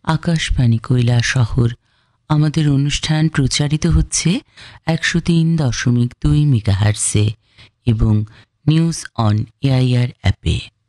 আকাশবাণী কৈলাসহর। আমাদের অনুষ্ঠান প্রচারিত হচ্ছে 103.2 মেগাহার্টজে এবং নিউজ অন এআইআর অ্যাপে।